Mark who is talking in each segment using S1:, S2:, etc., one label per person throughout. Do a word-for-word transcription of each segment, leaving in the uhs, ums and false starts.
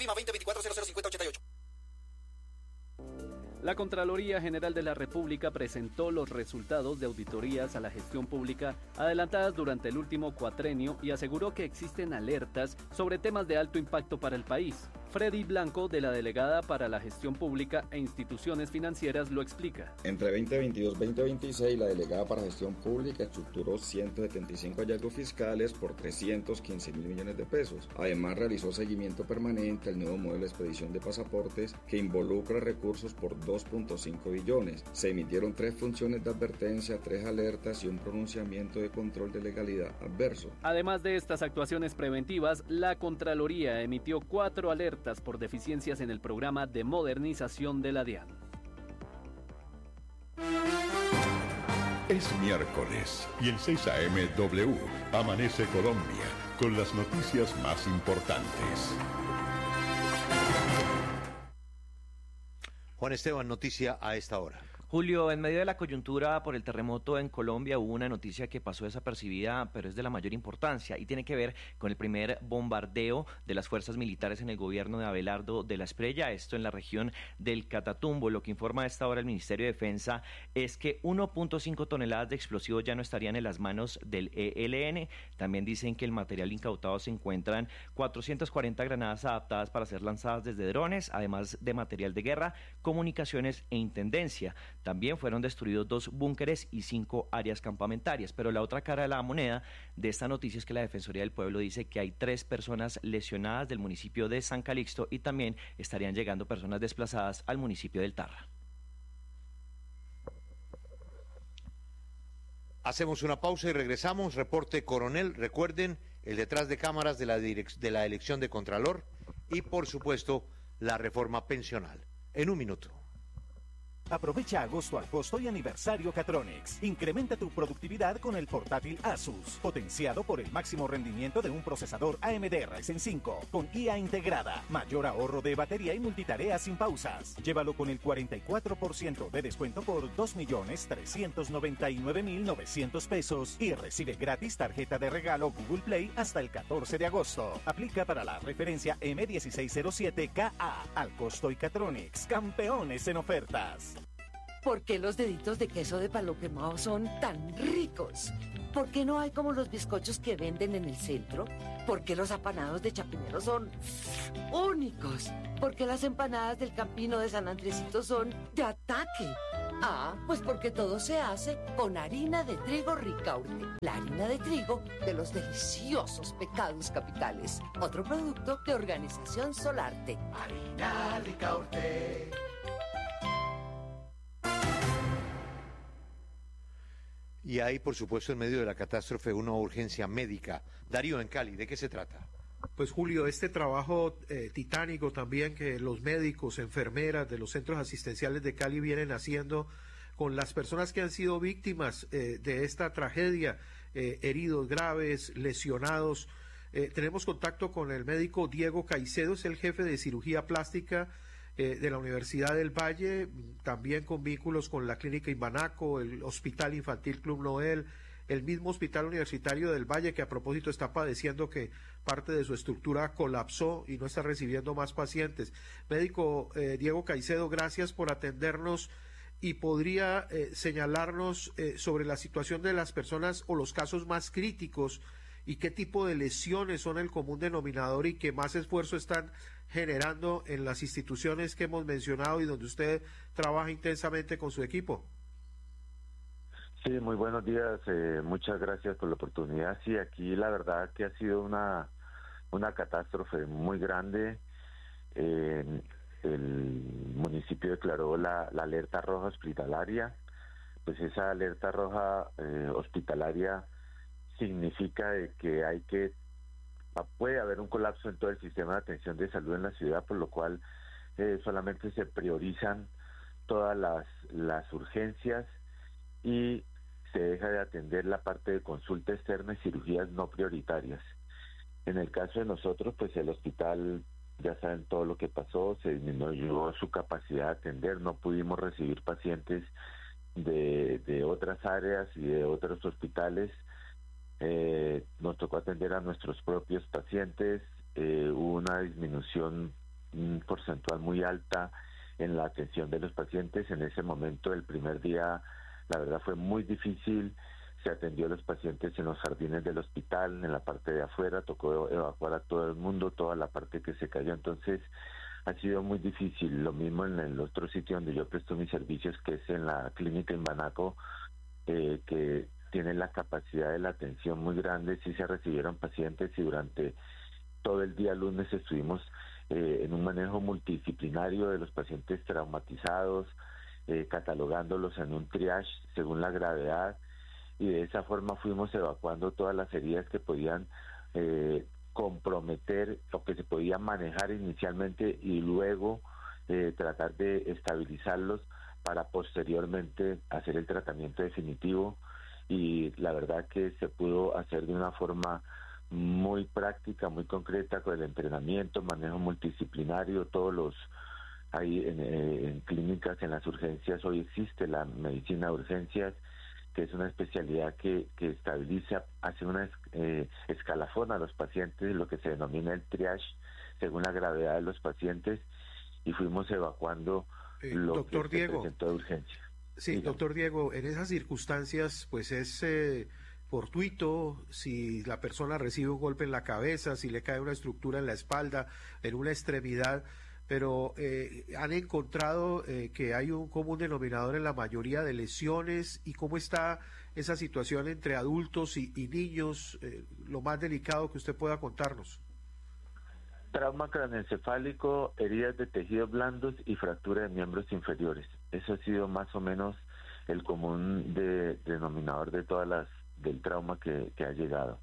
S1: Lima veinte veinticuatro cero cero cincuenta ochenta y ocho.
S2: La Contraloría General de la República presentó los resultados de auditorías a la gestión pública adelantadas durante el último cuatrenio y aseguró que existen alertas sobre temas de alto impacto para el país. Freddy Blanco, de la Delegada para la Gestión Pública e Instituciones Financieras, lo explica.
S3: Entre veinte veintidós y veinte veintiséis, la Delegada para Gestión Pública estructuró ciento setenta y cinco hallazgos fiscales por trescientos quince mil millones de pesos. Además, realizó seguimiento permanente al nuevo modelo de expedición de pasaportes que involucra recursos por dos punto cinco billones. Se emitieron tres funciones de advertencia, tres alertas y un pronunciamiento de control de legalidad adverso.
S2: Además de estas actuaciones preventivas, la Contraloría emitió cuatro alertas por deficiencias en el programa de modernización de la DIAN.
S4: Es miércoles y en seis A M W amanece Colombia con las noticias más importantes.
S5: Juan Esteban, noticia a esta hora.
S6: Julio, en medio de la coyuntura por el terremoto en Colombia hubo una noticia que pasó desapercibida, pero es de la mayor importancia y tiene que ver con el primer bombardeo de las fuerzas militares en el gobierno de Abelardo de la Espriella, esto en la región del Catatumbo. Lo que informa a esta hora el Ministerio de Defensa es que uno punto cinco toneladas de explosivos ya no estarían en las manos del E L N. También dicen que el material incautado se encuentran cuatrocientas cuarenta granadas adaptadas para ser lanzadas desde drones, además de material de guerra, comunicaciones e intendencia. También fueron destruidos dos búnkeres y cinco áreas campamentarias. Pero la otra cara de la moneda de esta noticia es que la Defensoría del Pueblo dice que hay tres personas lesionadas del municipio de San Calixto y también estarían llegando personas desplazadas al municipio del Tarra.
S5: Hacemos una pausa y regresamos. Reporte Coronel. Recuerden, el detrás de cámaras de la, direc- de la elección de Contralor y, por supuesto, la reforma pensional. En un minuto.
S7: Aprovecha agosto al costo y aniversario Catronics. Incrementa tu productividad con el portátil Asus, potenciado por el máximo rendimiento de un procesador A M D Ryzen cinco, con I A integrada, mayor ahorro de batería y multitarea sin pausas. Llévalo con el cuarenta y cuatro por ciento de descuento por dos millones trescientos noventa y nueve mil novecientos pesos y recibe gratis tarjeta de regalo Google Play hasta el catorce de agosto. Aplica para la referencia M dieciséis cero siete K A. Al costo y Catronics, campeones en ofertas.
S8: ¿Por qué los deditos de queso de palo quemado son tan ricos? ¿Por qué no hay como los bizcochos que venden en el centro? ¿Por qué los apanados de Chapinero son únicos? ¿Por qué las empanadas del Campino de San Andresito son de ataque? Ah, pues porque todo se hace con harina de trigo Ricaurte, la harina de trigo de los deliciosos pecados capitales. Otro producto de Organización Solarte.
S9: Harina Ricaurte.
S5: Y hay, por supuesto, en medio de la catástrofe, una urgencia médica. Darío, en Cali, ¿de qué se trata?
S10: Pues Julio, este trabajo eh, titánico también que los médicos, enfermeras de los centros asistenciales de Cali vienen haciendo con las personas que han sido víctimas eh, de esta tragedia, eh, heridos graves, lesionados. Eh, tenemos contacto con el médico Diego Caicedo, es el jefe de cirugía plástica Eh, de la Universidad del Valle, también con vínculos con la Clínica Imbanaco, el Hospital Infantil Club Noel, el mismo Hospital Universitario del Valle, que a propósito está padeciendo que parte de su estructura colapsó y no está recibiendo más pacientes. Médico eh, Diego Caicedo, gracias por atendernos y podría eh, señalarnos eh, sobre la situación de las personas o los casos más críticos y qué tipo de lesiones son el común denominador y qué más esfuerzo están generando en las instituciones que hemos mencionado y donde usted trabaja intensamente con su equipo.
S11: Sí, muy buenos días, eh, muchas gracias por la oportunidad. Sí, aquí la verdad que ha sido una, una catástrofe muy grande. Eh, el municipio declaró la, la alerta roja hospitalaria, pues esa alerta roja eh, hospitalaria significa de que hay que puede haber un colapso en todo el sistema de atención de salud en la ciudad, por lo cual eh, solamente se priorizan todas las las urgencias y se deja de atender la parte de consulta externa y cirugías no prioritarias. En el caso de nosotros, pues el hospital, ya saben todo lo que pasó, se disminuyó su capacidad de atender, no pudimos recibir pacientes de, de otras áreas y de otros hospitales. Eh, nos tocó atender a nuestros propios pacientes, eh, hubo una disminución un porcentual muy alta en la atención de los pacientes. En ese momento, el primer día, la verdad fue muy difícil. Se atendió a los pacientes en los jardines del hospital, en la parte de afuera, tocó evacuar a todo el mundo, toda la parte que se cayó. Entonces, ha sido muy difícil. Lo mismo en el otro sitio donde yo presto mis servicios, que es en la clínica en Banaco, eh, que tiene la capacidad de la atención muy grande. Sí se recibieron pacientes y durante todo el día lunes estuvimos eh, en un manejo multidisciplinario de los pacientes traumatizados, eh, catalogándolos en un triage según la gravedad, y de esa forma fuimos evacuando todas las heridas que podían eh, comprometer o que se podían manejar inicialmente y luego eh, tratar de estabilizarlos para posteriormente hacer el tratamiento definitivo. Y la verdad que se pudo hacer de una forma muy práctica, muy concreta, con el entrenamiento, manejo multidisciplinario, todos los hay en, en clínicas, en las urgencias. Hoy existe la medicina de urgencias, que es una especialidad que, que estabiliza, hace una eh, escalafón a los pacientes, lo que se denomina el triage, según la gravedad de los pacientes, y fuimos evacuando eh, lo
S10: doctor
S11: que
S10: Diego,
S11: se presentó de urgencia.
S10: Sí,
S11: Dígame.
S10: Doctor Diego, en esas circunstancias, pues es eh, fortuito si la persona recibe un golpe en la cabeza, si le cae una estructura en la espalda, en una extremidad, pero eh, han encontrado eh, que hay un común denominador en la mayoría de lesiones. ¿Y cómo está esa situación entre adultos y, y niños? Eh, lo más delicado que usted pueda contarnos.
S11: Trauma craneoencefálico, heridas de tejidos blandos y fractura de miembros inferiores. Eso ha sido más o menos el común de, denominador de todas las del trauma que, que ha llegado.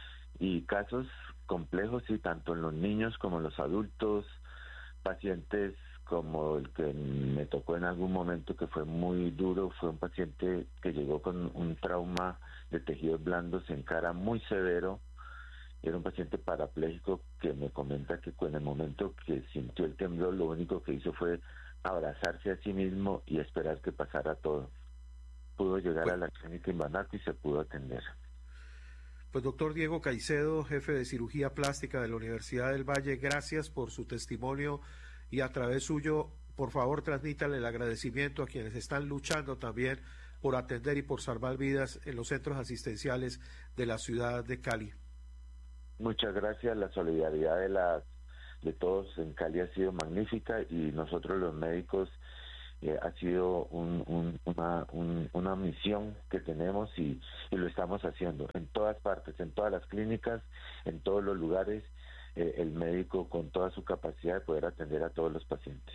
S11: Y casos complejos, sí, tanto en los niños como en los adultos, pacientes como el que me tocó en algún momento, que fue muy duro, fue un paciente que llegó con un trauma de tejidos blandos en cara muy severo. Era un paciente parapléjico que me comenta que en el momento que sintió el temblor, lo único que hizo fue abrazarse a sí mismo y esperar que pasara todo. Pudo llegar pues, a la clínica en Banaco y se pudo atender.
S10: Pues doctor Diego Caicedo, jefe de cirugía plástica de la Universidad del Valle, gracias por su testimonio, y a través suyo, por favor, transmítale el agradecimiento a quienes están luchando también por atender y por salvar vidas en los centros asistenciales de la ciudad de Cali.
S11: Muchas gracias. La solidaridad de las de todos en Cali ha sido magnífica, y nosotros los médicos eh, ha sido un, un, una, un, una misión que tenemos, y, y lo estamos haciendo en todas partes, en todas las clínicas, en todos los lugares, eh, el médico con toda su capacidad de poder atender a todos los pacientes.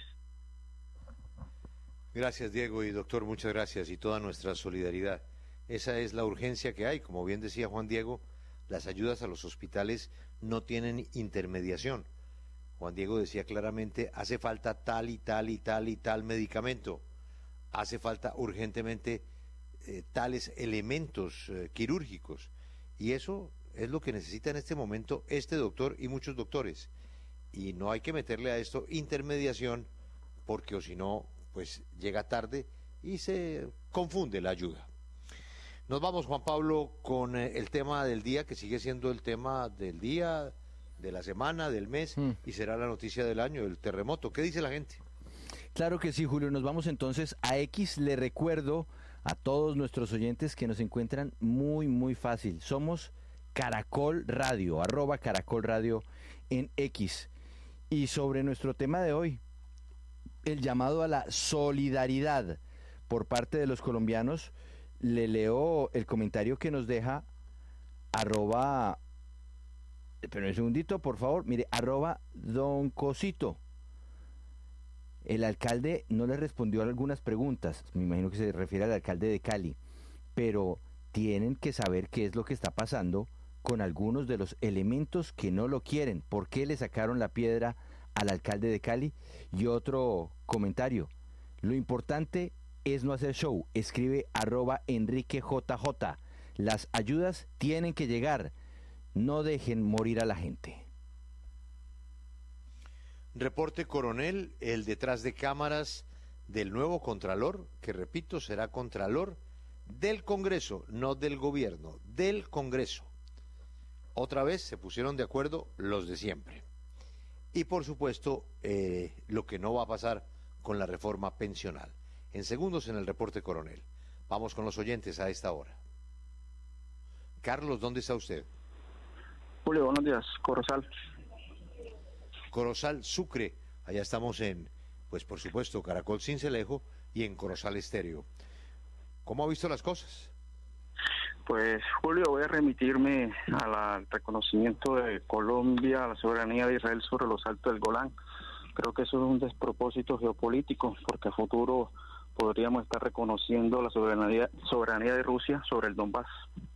S5: Gracias, Diego, y doctor, muchas gracias, y toda nuestra solidaridad. Esa es la urgencia que hay. Como bien decía Juan Diego, las ayudas a los hospitales no tienen intermediación. Juan Diego decía claramente, hace falta tal y tal y tal y tal medicamento, hace falta urgentemente eh, tales elementos eh, quirúrgicos, y eso es lo que necesita en este momento este doctor y muchos doctores, y no hay que meterle a esto intermediación, porque o si no, pues llega tarde y se confunde la ayuda. Nos vamos, Juan Pablo, con eh, el tema del día, que sigue siendo el tema del día, de la semana, del mes, mm. y será la noticia del año, el terremoto. ¿Qué dice la gente?
S1: Claro que sí, Julio. Nos vamos entonces a X. Le recuerdo a todos nuestros oyentes que nos encuentran muy, muy fácil. Somos Caracol Radio, arroba Caracol Radio en X. Y sobre nuestro tema de hoy, el llamado a la solidaridad por parte de los colombianos, le leo el comentario que nos deja arroba, pero un segundito, por favor, mire, arroba Don Cosito. El alcalde no le respondió a algunas preguntas, me imagino que se refiere al alcalde de Cali, pero tienen que saber qué es lo que está pasando con algunos de los elementos que no lo quieren. ¿Por qué le sacaron la piedra al alcalde de Cali? Y otro comentario, lo importante es no hacer show, escribe arroba Enrique J J. Las ayudas tienen que llegar, no dejen morir a la gente.
S5: Reporte Coronel, el detrás de cámaras del nuevo Contralor, que repito, será Contralor del Congreso, no del gobierno, del Congreso. Otra vez se pusieron de acuerdo los de siempre. y por supuesto eh, lo que no va a pasar con la reforma pensional. En segundos en el reporte Coronel. Vamos con los oyentes a esta hora. Carlos, ¿dónde está usted?
S12: Julio, buenos días, Corozal.
S5: Corozal, Sucre. Allá estamos en, pues por supuesto, Caracol Cincelejo y en Corozal Estéreo. ¿Cómo ha visto las cosas?
S12: Pues, Julio, voy a remitirme a la- al reconocimiento de Colombia, a la soberanía de Israel sobre los Altos del Golán. Creo que eso es un despropósito geopolítico, porque a futuro podríamos estar reconociendo la soberanía, soberanía de Rusia sobre el Donbass.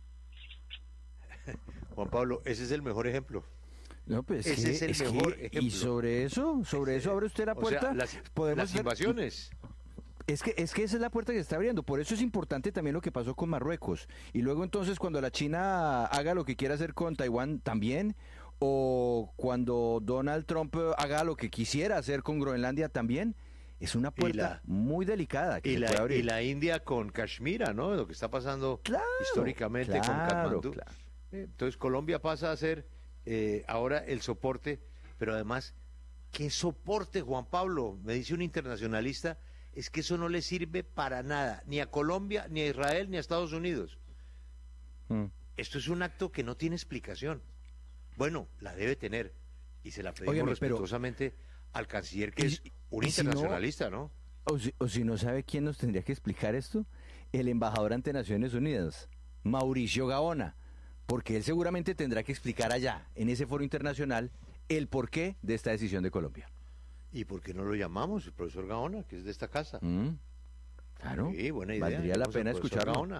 S5: Juan Pablo, ese es el mejor ejemplo.
S1: No, pues
S5: Ese
S1: que-
S5: es el
S1: es que-
S5: mejor ejemplo.
S1: Y sobre eso, sobre eso abre usted la
S5: O sea,
S1: puerta.
S5: las,
S1: podemos
S5: las
S1: hacer-
S5: invasiones.
S1: Es que, es que esa es la puerta que se está abriendo. Por eso es importante también lo que pasó con Marruecos. Y luego entonces cuando la China haga lo que quiera hacer con Taiwán también, o cuando Donald Trump haga lo que quisiera hacer con Groenlandia también, es una puerta
S5: la-
S1: muy delicada que
S5: Y
S1: se
S5: la,
S1: puede abrir.
S5: y la India con Kashmir, ¿no? Lo que está pasando históricamente con
S1: claro,
S5: Katmandú.
S1: claro.
S5: Eh, Entonces Colombia pasa a ser eh, ahora el soporte, pero además, ¿qué soporte, Juan Pablo? Me dice un internacionalista, es que eso no le sirve para nada, ni a Colombia, ni a Israel, ni a Estados Unidos.
S1: Mm.
S5: Esto es un acto que no tiene explicación. Bueno, la debe tener, y se la pedimos
S1: Óigame, pero-
S5: respetuosamente al canciller, que
S1: Y-
S5: es un
S1: y si no-
S5: internacionalista, ¿no?
S1: O si, o si no sabe quién nos tendría que explicar esto, el embajador ante Naciones Unidas, Mauricio Gaona, porque él seguramente tendrá que explicar allá, en ese foro internacional, el porqué de esta decisión de Colombia.
S5: ¿Y por qué no lo llamamos, el profesor Gaona, que es de esta casa?
S1: Mm, Claro,
S5: Sí, buena idea.
S1: valdría la
S5: llamamos al
S1: pena
S5: profesor
S1: escucharlo.
S5: Gaona.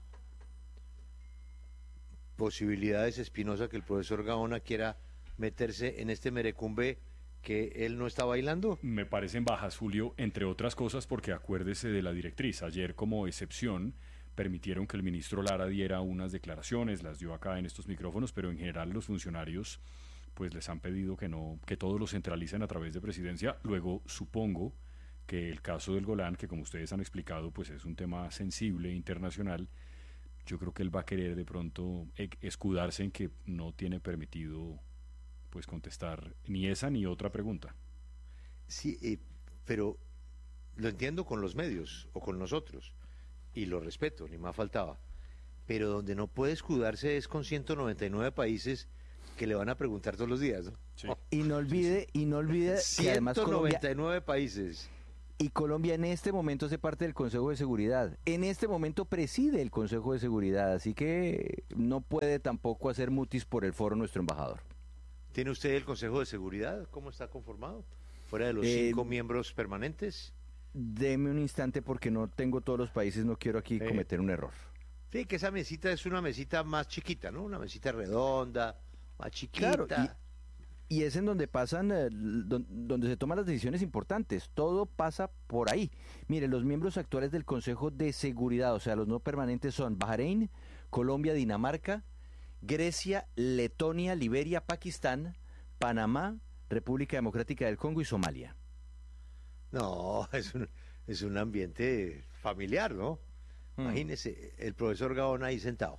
S5: Posibilidades, Espinosa, que el profesor Gaona quiera meterse en este merecumbe que él no está bailando.
S13: Me parecen bajas, Julio, entre otras cosas porque acuérdese de la directriz. Ayer, como excepción, permitieron que el ministro Lara diera unas declaraciones, las dio acá en estos micrófonos, pero en general los funcionarios pues les han pedido que no, que todo lo centralicen a través de presidencia. Luego supongo que el caso del Golán, que como ustedes han explicado, pues es un tema sensible internacional, yo creo que él va a querer de pronto e- escudarse en que no tiene permitido pues contestar ni esa ni otra pregunta.
S5: Sí, eh, pero lo entiendo con los medios o con nosotros y lo respeto, ni más faltaba. Pero donde no puede escudarse es con ciento noventa y nueve países que le van a preguntar todos los días, ¿no?
S1: Y no olvide, y no olvide que además Colombia,
S5: ciento noventa y nueve países.
S1: y Colombia en este momento hace parte del Consejo de Seguridad. En este momento preside el Consejo de Seguridad, así que no puede tampoco hacer mutis por el foro nuestro embajador.
S5: ¿Tiene usted el Consejo de Seguridad? ¿Cómo está conformado? ¿Fuera de los
S1: Eh,
S5: cinco miembros permanentes?
S1: Deme un instante porque no tengo todos los países, no quiero aquí
S5: Eh.
S1: cometer un error.
S5: Sí, que esa mesita es una mesita más chiquita, ¿no? Una mesita redonda, más chiquita.
S1: Claro, y, y es en donde pasan, eh, don- donde se toman las decisiones importantes. Todo pasa por ahí. Mire, los miembros actuales del Consejo de Seguridad, o sea, los no permanentes son Bahrein, Colombia, Dinamarca, Grecia, Letonia, Liberia, Pakistán, Panamá, República Democrática del Congo y Somalia.
S5: No, es un, es un ambiente familiar, ¿no?
S1: Hmm.
S5: Imagínese, el profesor Gaona ahí sentado.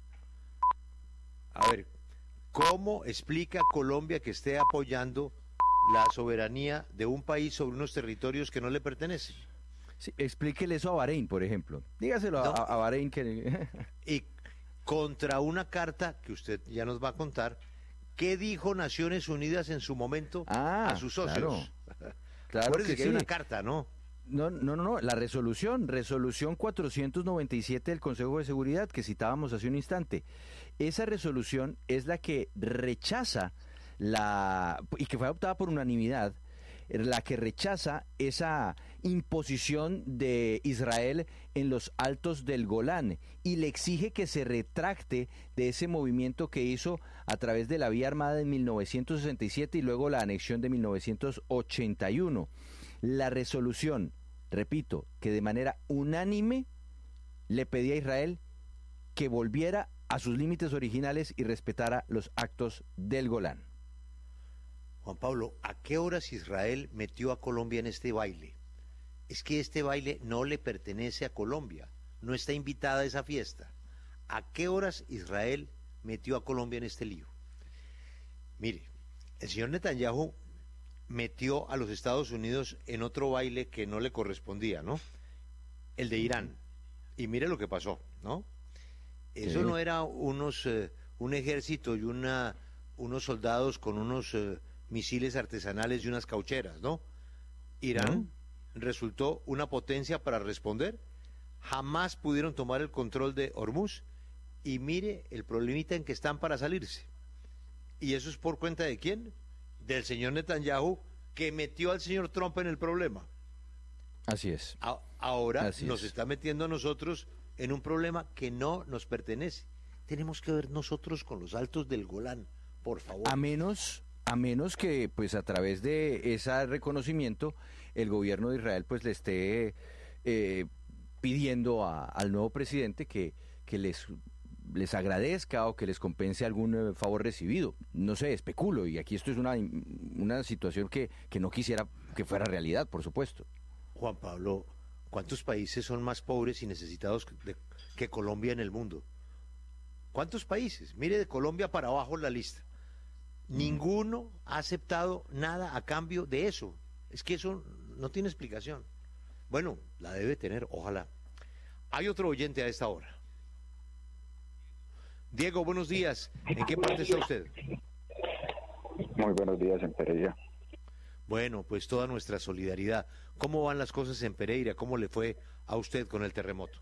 S5: A ver, ¿cómo explica Colombia que esté apoyando la soberanía de un país sobre unos territorios que no le pertenecen?
S1: Sí, explíquele eso a Bahrein, por ejemplo. Dígaselo a-
S5: No.
S1: a, a Bahrein que...
S5: Y contra una carta que usted ya nos va a contar, ¿qué dijo Naciones Unidas en su momento
S1: Ah,
S5: a sus socios?
S1: claro. Claro
S5: Acuérdese
S1: que
S5: hay
S1: sí.
S5: una carta, ¿no?
S1: No, no, no, no, la resolución, resolución cuatrocientos noventa y siete del Consejo de Seguridad que citábamos hace un instante. Esa resolución es la que rechaza la, y que fue adoptada por unanimidad, la que rechaza esa imposición de Israel en los altos del Golán y le exige que se retracte de ese movimiento que hizo a través de la vía armada en mil novecientos sesenta y siete y luego la anexión de mil novecientos ochenta y uno. La resolución, repito, que de manera unánime le pedía a Israel que volviera a sus límites originales y respetara los actos del Golán.
S5: Juan Pablo, ¿a qué horas Israel metió a Colombia en este baile? Es que este baile no le pertenece a Colombia, no está invitada a esa fiesta. ¿A qué horas Israel metió a Colombia en este lío? Mire, el señor Netanyahu metió a los Estados Unidos en otro baile que no le correspondía, ¿no? El de Irán. Y mire lo que pasó, ¿no? Eso sí. No era unos eh, un ejército y una unos soldados con unos eh, misiles artesanales y unas caucheras, ¿no? Irán ¿no? resultó una potencia para responder. Jamás pudieron tomar el control de Hormuz y mire el problemita en que están para salirse. ¿Y eso es por cuenta de quién? Del señor Netanyahu, que metió al señor Trump en el problema.
S1: Así es.
S5: A- ahora
S1: Así
S5: nos
S1: es.
S5: está metiendo a nosotros en un problema que no nos pertenece. Tenemos que ver nosotros con los altos del Golán, por favor.
S1: A menos, a menos que pues a través de ese reconocimiento el gobierno de Israel pues le esté eh, pidiendo a- al nuevo presidente que, que les les agradezca o que les compense algún eh, favor recibido. No sé, especulo, y aquí esto es una, una situación que, que no quisiera que fuera realidad, por supuesto.
S5: Juan Pablo, ¿cuántos países son más pobres y necesitados de- que Colombia en el mundo? ¿Cuántos países? Mire de Colombia para abajo la lista. Ninguno ha aceptado nada a cambio de eso. Es que eso no tiene explicación. Bueno, la debe tener, ojalá. Hay otro oyente a esta hora. Diego, buenos días. ¿En qué parte está usted?
S14: Muy buenos días en Pereira.
S5: Bueno, pues toda nuestra solidaridad. ¿Cómo van las cosas en Pereira? ¿Cómo le fue a usted con el terremoto?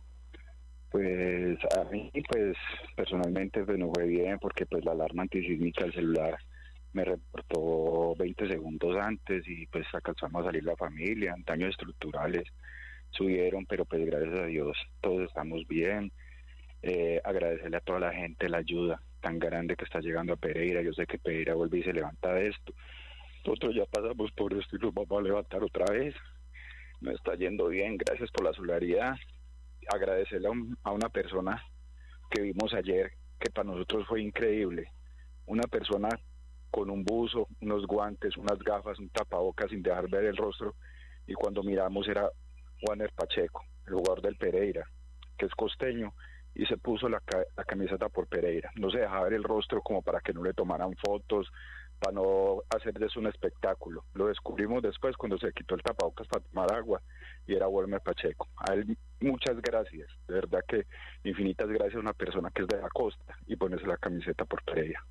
S14: Pues a mí, pues personalmente pues no fue bien porque pues la alarma antisísmica del celular me reportó veinte segundos antes y pues alcanzamos a salir la familia, daños estructurales subieron, pero pues gracias a Dios todos estamos bien. Eh, agradecerle a toda la gente la ayuda tan grande que está llegando a Pereira. Yo sé que Pereira vuelve y se levanta de esto. Nosotros ya pasamos por esto y nos vamos a levantar otra vez. Nos está yendo bien, gracias por la solidaridad. Agradecerle a, un, a una persona que vimos ayer, que para nosotros fue increíble. Una persona con un buzo, unos guantes, unas gafas, un tapabocas sin dejar ver el rostro, y cuando miramos era Juaner Pacheco, el jugador del Pereira, que es costeño, y se puso la, la camiseta por Pereira. No se dejaba ver el rostro como para que no le tomaran fotos, para no hacer de eso un espectáculo. Lo descubrimos después cuando se quitó el tapabocas para tomar agua y era Wilmer Pacheco. A él muchas gracias, de verdad que infinitas gracias a una persona que es de la costa y ponerse la camiseta por Pereira.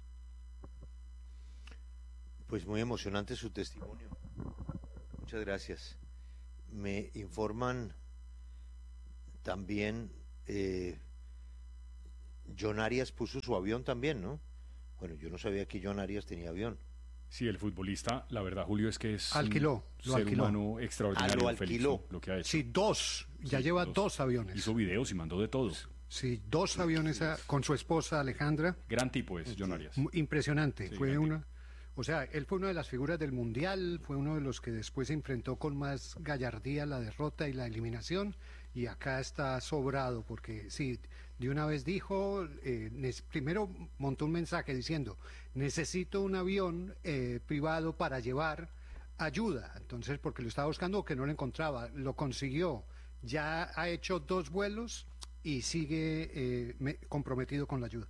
S5: Pues muy emocionante su testimonio. Muchas gracias. Me informan también, eh, John Arias puso su avión también, ¿no? Bueno, yo no sabía que John Arias tenía avión.
S13: Sí, el futbolista, la verdad, Julio, es que es
S15: alquiló,
S13: un
S15: lo
S13: ser
S15: alquiló.
S13: humano extraordinario.
S5: Ah, lo alquiló.
S13: Félix, lo que ha hecho.
S15: Sí, dos, ya
S13: Sí,
S15: lleva dos. dos aviones.
S13: Hizo videos y mandó de todo.
S15: Sí, dos aviones a- con su esposa Alejandra.
S13: Gran tipo es John Arias.
S15: Mu- Impresionante,
S13: Sí,
S15: fue
S13: gran
S15: una... O sea, él fue una de las figuras del Mundial, fue uno de los que después se enfrentó con más gallardía la derrota y la eliminación, y acá está sobrado, porque sí, de una vez dijo, eh, nes- primero montó un mensaje diciendo, necesito un avión eh, privado para llevar ayuda, entonces porque lo estaba buscando o que no lo encontraba, lo consiguió, ya ha hecho dos vuelos y sigue eh, me- comprometido con la ayuda.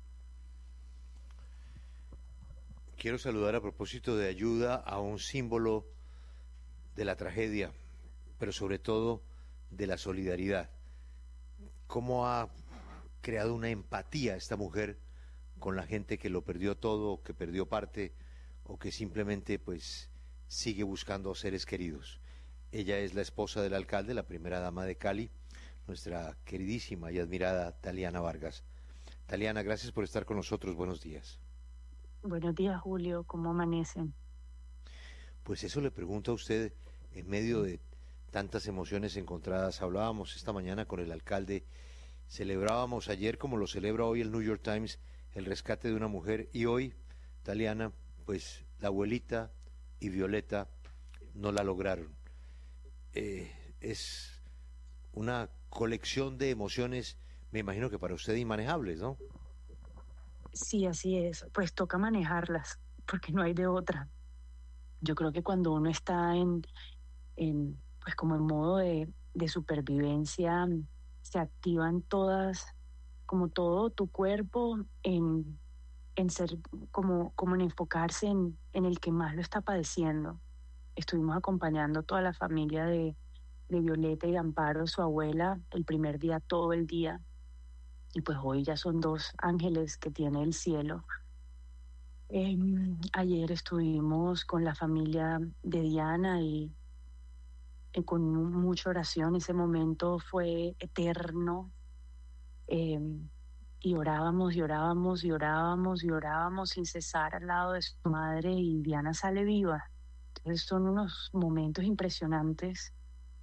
S5: Quiero saludar a propósito de ayuda a un símbolo de la tragedia, pero sobre todo de la solidaridad. ¿Cómo ha creado una empatía esta mujer con la gente que lo perdió todo, que perdió parte o que simplemente pues sigue buscando seres queridos? Ella es la esposa del alcalde, la primera dama de Cali, nuestra queridísima y admirada Taliana Vargas. Taliana, gracias por estar con nosotros. Buenos días.
S16: Buenos días, Julio. ¿Cómo amanecen?
S5: Pues eso le pregunto a usted en medio de tantas emociones encontradas. Hablábamos esta mañana con el alcalde, celebrábamos ayer, como lo celebra hoy el New York Times, el rescate de una mujer, y hoy, Taliana, pues la abuelita y Violeta no la lograron. Eh, es una colección de emociones, me imagino que para usted inmanejables, ¿no?
S16: Sí, así es. Pues toca manejarlas, porque no hay de otra. Yo creo que cuando uno está en, en pues como en modo de, de supervivencia, se activan todas, como todo tu cuerpo en, en ser, como, como en enfocarse en, en el que más lo está padeciendo. Estuvimos acompañando a toda la familia de, de Violeta y de Amparo, su abuela, el primer día, todo el día. Y pues hoy ya son dos ángeles que tiene el cielo. Eh, ayer estuvimos con la familia de Diana y eh, con mucha oración. Ese momento fue eterno. Eh, y orábamos y orábamos y orábamos y orábamos sin cesar al lado de su madre, y Diana sale viva. Entonces son unos momentos impresionantes.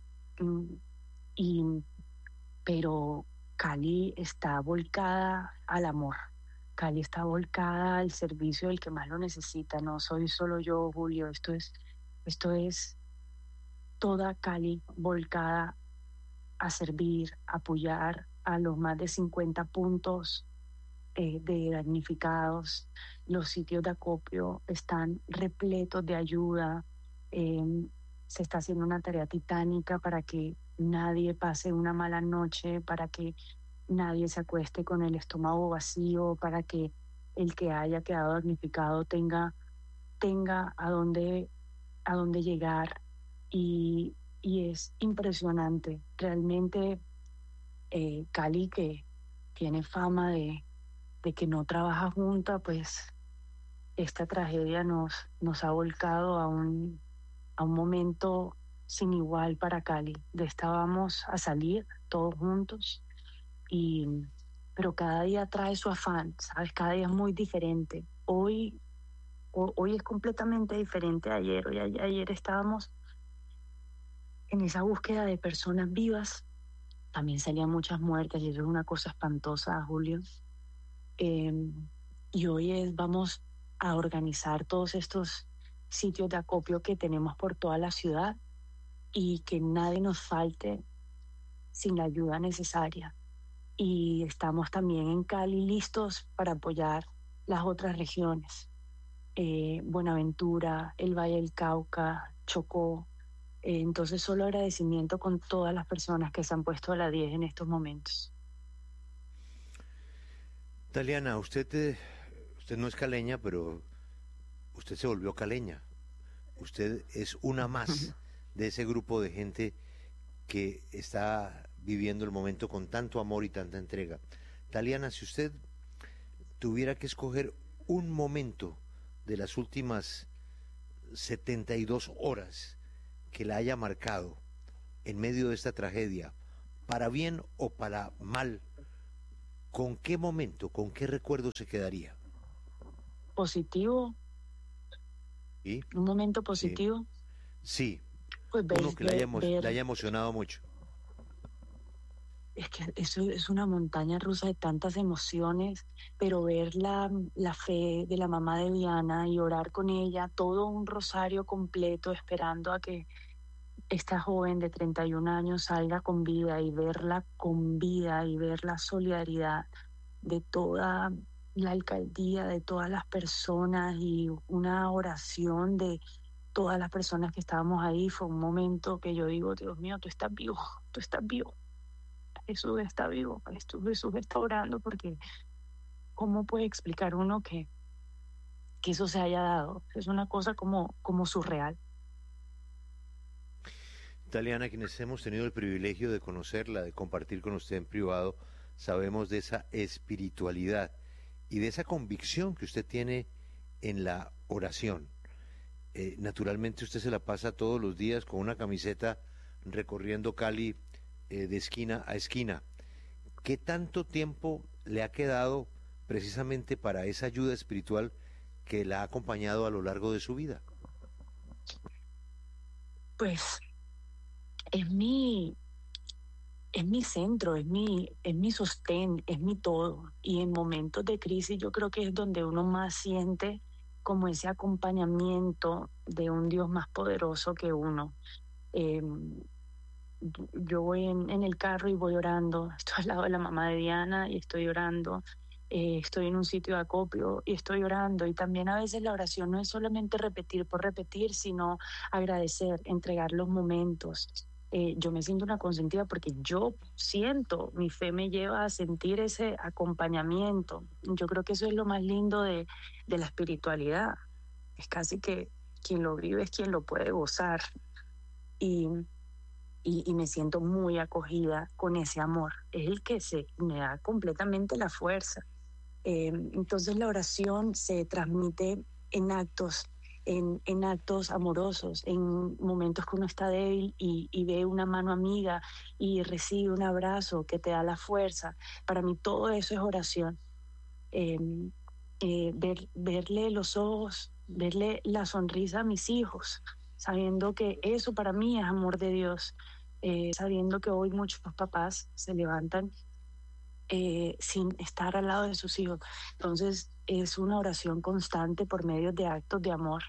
S16: Y, pero Cali está volcada al amor. Cali está volcada al servicio del que más lo necesita. No soy solo yo, Julio. Esto es, esto es toda Cali volcada a servir, a apoyar a los más de cincuenta puntos eh, de damnificados. Los sitios de acopio están repletos de ayuda. Eh, se está haciendo una tarea titánica para que nadie pase una mala noche, para que nadie se acueste con el estómago vacío, para que el que haya quedado damnificado tenga, tenga a dónde, a dónde llegar. Y, y es impresionante. Realmente eh, Cali, que tiene fama de, de que no trabaja junta, pues esta tragedia nos, nos ha volcado a un, a un momento sin igual para Cali. De esta vamos a salir todos juntos, y, pero cada día trae su afán, ¿sabes? Cada día es muy diferente. Hoy, o, hoy es completamente diferente a ayer. Hoy, ayer. Ayer estábamos en esa búsqueda de personas vivas. También salían muchas muertes y eso es una cosa espantosa, Julio. Eh, y hoy es, vamos a organizar todos estos sitios de acopio que tenemos por toda la ciudad, y que nadie nos falte sin la ayuda necesaria. Y estamos también en Cali listos para apoyar las otras regiones. Eh, Buenaventura, el Valle del Cauca, Chocó. Eh, entonces solo agradecimiento con todas las personas que se han puesto a la diez en estos momentos.
S5: Taliana, usted, eh, usted no es caleña, pero usted se volvió caleña. Usted es una más de ese grupo de gente que está viviendo el momento con tanto amor y tanta entrega. Taliana, si usted tuviera que escoger un momento de las últimas setenta y dos horas que la haya marcado en medio de esta tragedia, para bien o para mal, ¿con qué momento, con qué recuerdo se quedaría?
S16: ¿Positivo?
S5: ¿Sí?
S16: ¿Un momento positivo?
S5: Sí,
S16: pues ver,
S5: uno que le haya, emo
S16: ver,
S5: le haya emocionado mucho.
S16: Es que eso es una montaña rusa de tantas emociones, pero ver la, la fe de la mamá de Diana y orar con ella, todo un rosario completo esperando a que esta joven de treinta y un años salga con vida, y verla con vida y ver la solidaridad de toda la alcaldía, de todas las personas, y una oración de todas las personas que estábamos ahí. Fue un momento que yo digo, Dios mío, tú estás vivo, tú estás vivo. Jesús está vivo, Jesús está orando, porque ¿cómo puede explicar uno que, que eso se haya dado? Es una cosa como, como surreal.
S5: Taliana, quienes hemos tenido el privilegio de conocerla, de compartir con usted en privado, sabemos de esa espiritualidad y de esa convicción que usted tiene en la oración. Eh, naturalmente usted se la pasa todos los días con una camiseta recorriendo Cali eh, de esquina a esquina. ¿Qué tanto tiempo le ha quedado precisamente para esa ayuda espiritual que la ha acompañado a lo largo de su vida?
S16: Pues es mi, es mi centro, es mi, es mi sostén, es mi todo. Y en momentos de crisis yo creo que es donde uno más siente como ese acompañamiento de un Dios más poderoso que uno. Eh, yo voy en, en el carro y voy orando, estoy al lado de la mamá de Diana y estoy orando, eh, estoy en un sitio de acopio y estoy orando. Y también a veces la oración no es solamente repetir por repetir, sino agradecer, entregar los momentos. eh, yo me siento una consentida porque yo siento, mi fe me lleva a sentir ese acompañamiento. Yo creo que eso es lo más lindo de, de la espiritualidad. Es casi que quien lo vive es quien lo puede gozar. Y, y, y me siento muy acogida con ese amor. Es el que se, me da completamente la fuerza. Eh, entonces la oración se transmite en actos, en, en actos amorosos, en momentos que uno está débil y, y ve una mano amiga y recibe un abrazo que te da la fuerza. Para mí todo eso es oración. Eh, eh, ver, verle los ojos, verle la sonrisa a mis hijos, sabiendo que eso para mí es amor de Dios, eh, sabiendo que hoy muchos papás se levantan eh, sin estar al lado de sus hijos. Entonces es una oración constante por medio de actos de amor.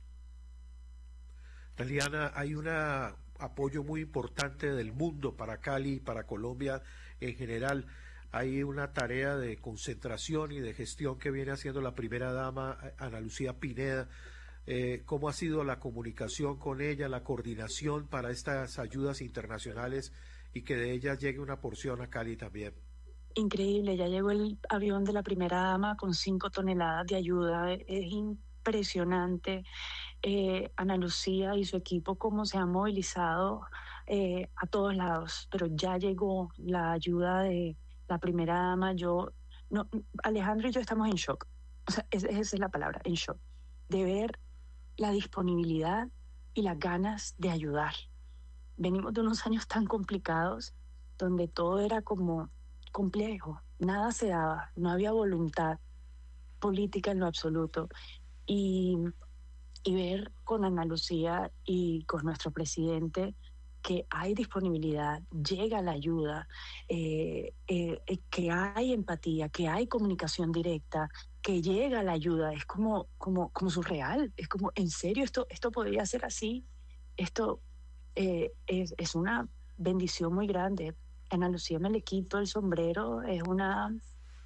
S10: Taliana, hay un apoyo muy importante del mundo para Cali, para Colombia en general. Hay una tarea de concentración y de gestión que viene haciendo la primera dama, Ana Lucía Pineda. Eh, ¿Cómo ha sido la comunicación con ella, la coordinación para estas ayudas internacionales y que de ellas llegue una porción a Cali también?
S16: Increíble, ya llegó el avión de la primera dama con cinco toneladas de ayuda. Es impresionante. Eh, Ana Lucía y su equipo cómo se han movilizado eh, a todos lados, pero ya llegó la ayuda de la primera dama. Yo, no, Alejandro y yo estamos en shock, o sea, esa, esa es la palabra, en shock, de ver la disponibilidad y las ganas de ayudar. Venimos de unos años tan complicados donde todo era como complejo, nada se daba, no había voluntad política en lo absoluto. Y, y ver con Ana Lucía y con nuestro presidente que hay disponibilidad, llega la ayuda, eh, eh, que hay empatía, que hay comunicación directa, que llega la ayuda, es como, como, como surreal, es como, ¿en serio esto, esto podría ser así? Esto eh, es, es una bendición muy grande. Ana Lucía me le quito el sombrero, es una,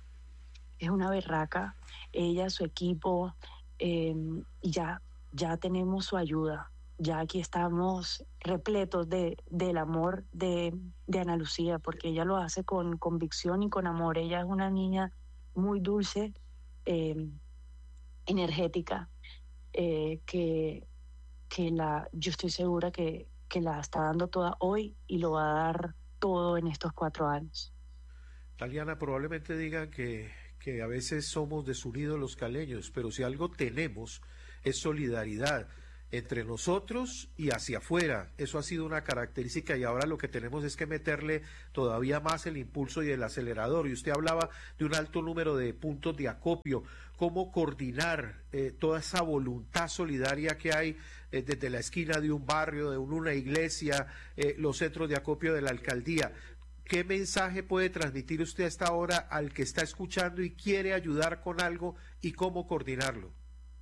S16: es una berraca, ella, su equipo, eh, ya, ya tenemos su ayuda. Ya aquí estamos repletos de, del amor de, de Ana Lucía, porque ella lo hace con convicción y con amor. Ella es una niña muy dulce, eh, energética, eh, que, que la, yo estoy segura que, que la está dando toda hoy y lo va a dar todo en estos cuatro años.
S10: Taliana, probablemente digan que, que a veces somos desunidos los caleños, pero si algo tenemos es solidaridad entre nosotros y hacia afuera. Eso ha sido una característica y ahora lo que tenemos es que meterle todavía más el impulso y el acelerador. Y usted hablaba de un alto número de puntos de acopio. ¿Cómo coordinar eh, toda esa voluntad solidaria que hay eh, desde la esquina de un barrio, de una iglesia, eh, los centros de acopio de la alcaldía? ¿Qué mensaje puede transmitir usted a esta hora al que está escuchando y quiere ayudar con algo y cómo coordinarlo?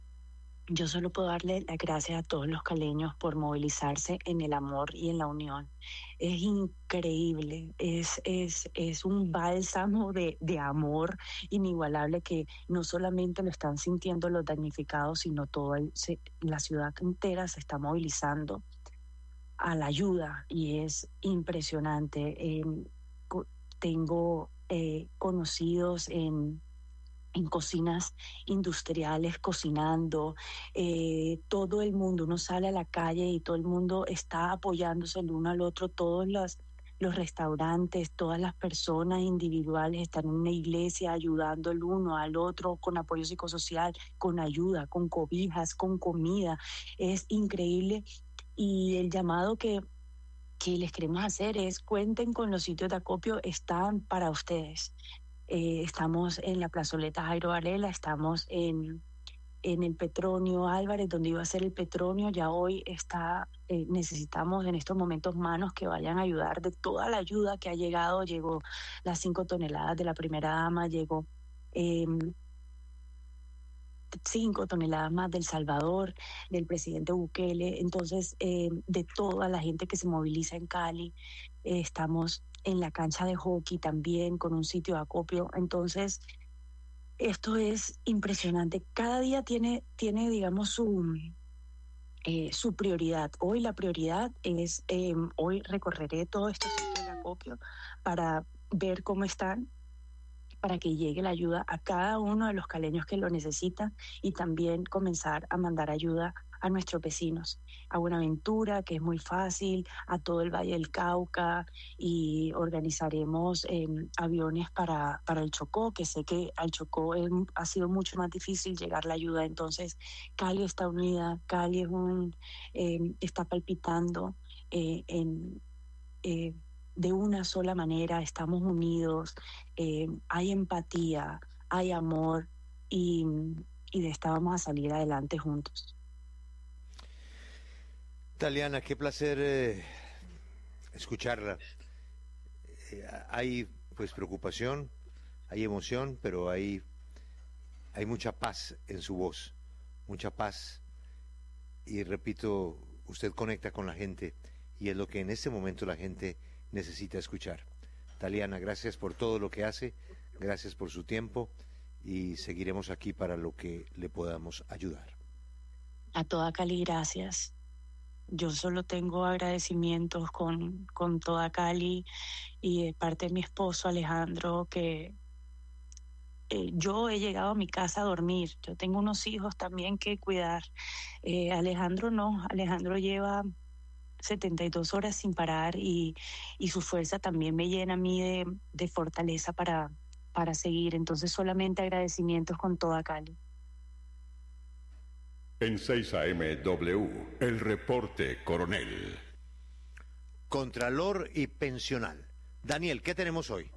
S16: Yo solo puedo darle las gracias a todos los caleños por movilizarse en el amor y en la unión. Es increíble, es, es, es un bálsamo de, de amor inigualable que no solamente lo están sintiendo los damnificados, sino toda la ciudad entera se está movilizando a la ayuda y es impresionante. Eh, tengo eh, conocidos en... en cocinas industriales, cocinando, eh, todo el mundo, uno sale a la calle y todo el mundo está apoyándose el uno al otro, todos los, los restaurantes, todas las personas individuales están en una iglesia ayudando el uno al otro con apoyo psicosocial, con ayuda, con cobijas, con comida. Es increíble y el llamado que, que les queremos hacer es cuenten con los sitios de acopio, están para ustedes. Eh, estamos en la plazoleta Jairo Varela, estamos en, en el Petronio Álvarez, donde iba a ser el Petronio, ya hoy está, eh, necesitamos en estos momentos manos que vayan a ayudar de toda la ayuda que ha llegado, llegó las cinco toneladas de la primera dama, llegó eh, cinco toneladas más del Salvador, del presidente Bukele, entonces eh, de toda la gente que se moviliza en Cali, eh, estamos en la cancha de hockey también, con un sitio de acopio. Entonces, esto es impresionante. Cada día tiene, tiene digamos, su, eh, su prioridad. Hoy la prioridad es, eh, hoy recorreré todo este sitio de acopio para ver cómo están, para que llegue la ayuda a cada uno de los caleños que lo necesitan y también comenzar a mandar ayuda a nuestros vecinos, a Buenaventura, que es muy fácil, a todo el Valle del Cauca, y organizaremos eh, aviones para, para el Chocó, que sé que al Chocó es, ha sido mucho más difícil llegar la ayuda. Entonces Cali está unida, Cali es un, eh, está palpitando eh, en... Eh, de una sola manera, estamos unidos, eh, hay empatía, hay amor y, y de esta vamos a salir adelante juntos.
S5: Taliana, qué placer eh, escucharla. Eh, hay pues preocupación, hay emoción, pero hay, hay mucha paz en su voz, mucha paz. Y repito, usted conecta con la gente y es lo que en este momento la gente necesita escuchar. Taliana, gracias por todo lo que hace, gracias por su tiempo y seguiremos aquí para lo que le podamos ayudar.
S16: A toda Cali, gracias. Yo solo tengo agradecimientos con, con toda Cali y de parte de mi esposo Alejandro, que eh, yo he llegado a mi casa a dormir. Yo tengo unos hijos también que cuidar. Eh, Alejandro no, Alejandro lleva setenta y dos horas sin parar y, y su fuerza también me llena a mí de, de fortaleza para, para seguir. Entonces solamente agradecimientos con toda Cali.
S4: En seis A M W, el reporte coronel.
S5: Contralor y pensional. Daniel, ¿qué tenemos hoy?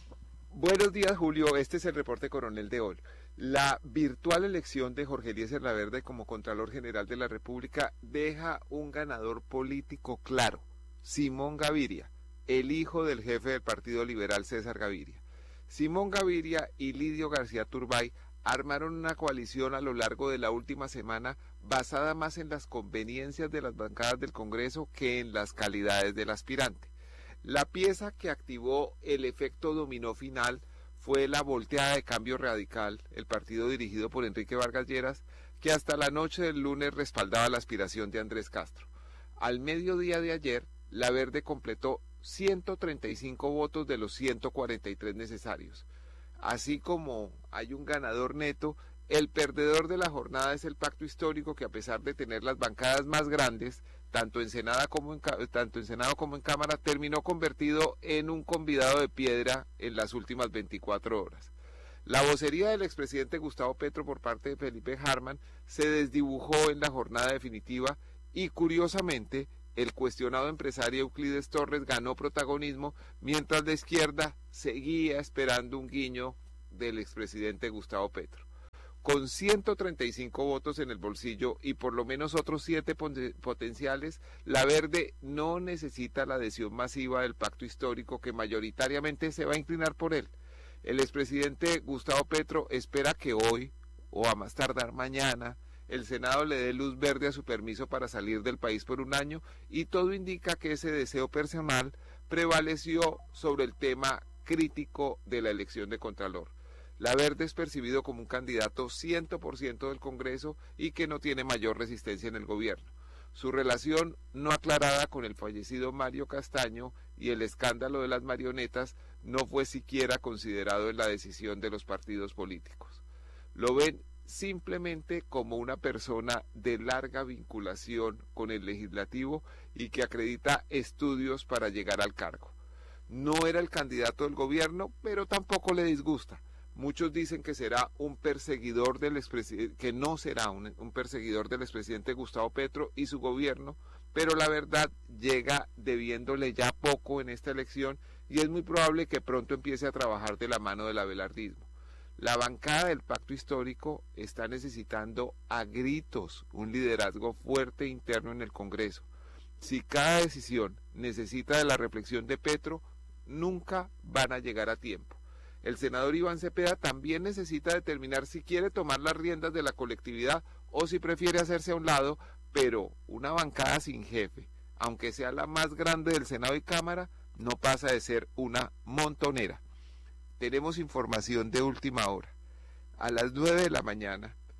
S17: Buenos días, Julio. Este es el reporte coronel de hoy. La virtual elección de Jorge Eliezer Laverde como Contralor General de la República deja un ganador político claro, Simón Gaviria, el hijo del jefe del Partido Liberal César Gaviria. Simón Gaviria y Lidio García Turbay armaron una coalición a lo largo de la última semana basada más en las conveniencias de las bancadas del Congreso que en las calidades del aspirante. La pieza que activó el efecto dominó final fue la volteada de Cambio Radical, el partido dirigido por Enrique Vargas Lleras, que hasta la noche del lunes respaldaba la aspiración de Andrés Castro. Al mediodía de ayer, Laverde completó ciento treinta y cinco votos de los ciento cuarenta y tres necesarios. Así como hay un ganador neto, el perdedor de la jornada es el pacto histórico que, a pesar de tener las bancadas más grandes, tanto en Senado como en, tanto en Senado como en Cámara, terminó convertido en un convidado de piedra en las últimas veinticuatro horas. La vocería del expresidente Gustavo Petro por parte de Felipe Harman se desdibujó en la jornada definitiva y, curiosamente, el cuestionado empresario Euclides Torres ganó protagonismo, mientras la izquierda seguía esperando un guiño del expresidente Gustavo Petro. Con ciento treinta y cinco votos en el bolsillo y por lo menos otros siete potenciales, Laverde no necesita la adhesión masiva del pacto histórico que mayoritariamente se va a inclinar por él. El expresidente Gustavo Petro espera que hoy, o a más tardar mañana, el Senado le dé luz verde a su permiso para salir del país por un año, y todo indica que ese deseo personal prevaleció sobre el tema crítico de la elección de Contralor. Laverde es percibido como un candidato cien por ciento del Congreso y que no tiene mayor resistencia en el gobierno. Su relación no aclarada con el fallecido Mario Castaño y el escándalo de las marionetas no fue siquiera considerado en la decisión de los partidos políticos. Lo ven simplemente como una persona de larga vinculación con el legislativo y que acredita estudios para llegar al cargo. No era el candidato del gobierno, pero tampoco le disgusta. Muchos dicen que será un perseguidor del expresidente, que no será un, un perseguidor del expresidente Gustavo Petro y su gobierno, pero la verdad llega debiéndole ya poco en esta elección y es muy probable que pronto empiece a trabajar de la mano del abelardismo. La bancada del pacto histórico está necesitando a gritos un liderazgo fuerte interno en el Congreso. Si cada decisión necesita de la reflexión de Petro, nunca van a llegar a tiempo. El senador Iván Cepeda también necesita determinar si quiere tomar las riendas de la colectividad o si prefiere hacerse a un lado, pero una bancada sin jefe, aunque sea la más grande del Senado y Cámara, no pasa de ser una montonera. Tenemos información de última hora. A las nueve de la mañana,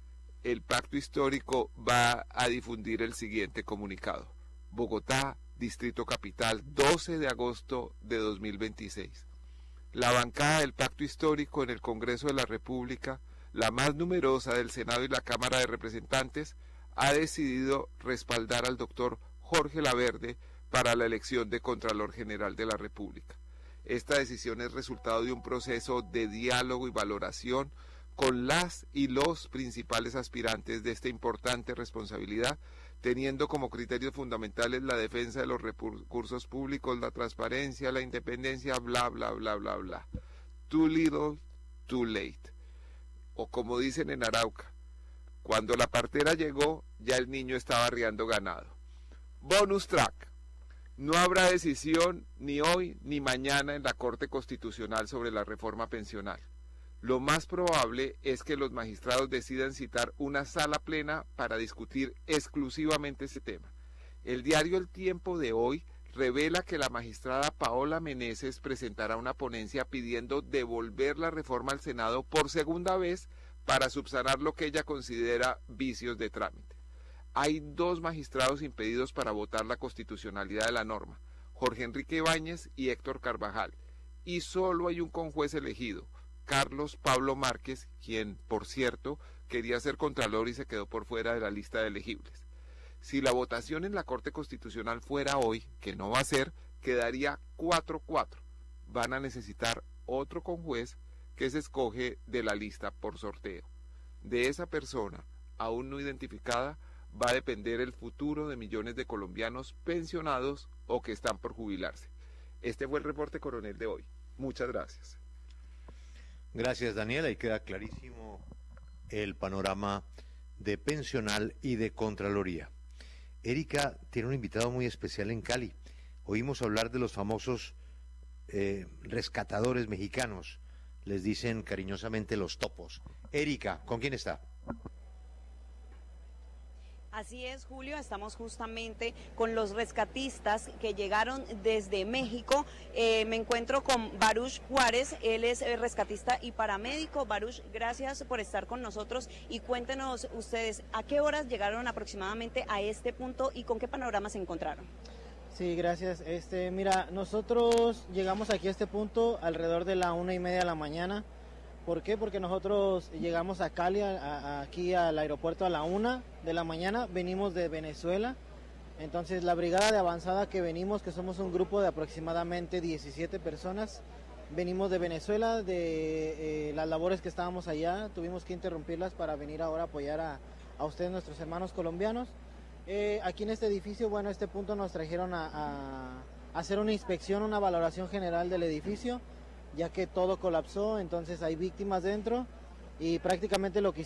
S17: el pacto histórico va a difundir el siguiente comunicado. Bogotá, Distrito Capital, doce de agosto de dos mil veintiséis. La bancada del pacto histórico en el Congreso de la República, la más numerosa del Senado y la Cámara de Representantes, ha decidido respaldar al doctor Jorge Laverde para la elección de Contralor General de la República. Esta decisión es resultado de un proceso de diálogo y valoración con las y los principales aspirantes de esta importante responsabilidad, teniendo como criterios fundamentales la defensa de los recursos públicos, la transparencia, la independencia, bla, bla, bla, bla, bla. Too little, too late. O como dicen en Arauca, cuando la partera llegó, ya el niño estaba arriando ganado. Bonus track. No habrá decisión ni hoy ni mañana en la Corte Constitucional sobre la reforma pensional. Lo más probable es que los magistrados decidan citar una sala plena para discutir exclusivamente ese tema. El diario El Tiempo de hoy revela que la magistrada Paola Meneses presentará una ponencia pidiendo devolver la reforma al Senado por segunda vez para subsanar lo que ella considera vicios de trámite. Hay dos magistrados impedidos para votar la constitucionalidad de la norma, Jorge Enrique Ibáñez y Héctor Carvajal, y solo hay un conjuez elegido, Carlos Pablo Márquez, quien, por cierto, quería ser contralor y se quedó por fuera de la lista de elegibles. Si la votación en la Corte Constitucional fuera hoy, que no va a ser, quedaría cuatro cuatro. Van a necesitar otro conjuez que se escoge de la lista por sorteo. De esa persona, aún no identificada, va a depender el futuro de millones de colombianos pensionados o que están por jubilarse. Este fue el reporte coronel de hoy. Muchas gracias.
S5: Gracias, Daniel. Ahí queda clarísimo el panorama de pensional y de Contraloría. Erika tiene un invitado muy especial en Cali. Oímos hablar de los famosos eh, rescatadores mexicanos. Les dicen cariñosamente los topos. Erika, ¿con quién está?
S18: Así es, Julio, estamos justamente con los rescatistas que llegaron desde México. Eh, me encuentro con Baruch Juárez, él es rescatista y paramédico. Baruch, gracias por estar con nosotros y cuéntenos ustedes, ¿a qué horas llegaron aproximadamente a este punto y con qué panorama se encontraron?
S19: Sí, gracias. Este, mira, nosotros llegamos aquí a este punto alrededor de la una y media de la mañana. ¿Por qué? Porque nosotros llegamos a Cali, a, a, aquí al aeropuerto a la una de la mañana, venimos de Venezuela, entonces la brigada de avanzada que venimos, que somos un grupo de aproximadamente diecisiete personas, venimos de Venezuela, de eh, las labores que estábamos allá, tuvimos que interrumpirlas para venir ahora a apoyar a, a ustedes, nuestros hermanos colombianos. Eh, aquí en este edificio, bueno, a este punto nos trajeron a, a, a hacer una inspección, una valoración general del edificio, ya que todo colapsó, entonces hay víctimas dentro y prácticamente lo que